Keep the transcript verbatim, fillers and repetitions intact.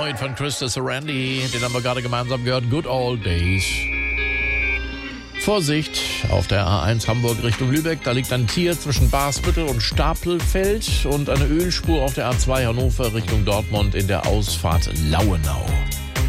Neu von Krista Sarandi, den haben wir gerade gemeinsam gehört, Good Old Days. Vorsicht, auf der A eins Hamburg Richtung Lübeck, da liegt ein Tier zwischen Basbüttel und Stapelfeld und eine Ölspur auf der A zwei Hannover Richtung Dortmund in der Ausfahrt Lauenau.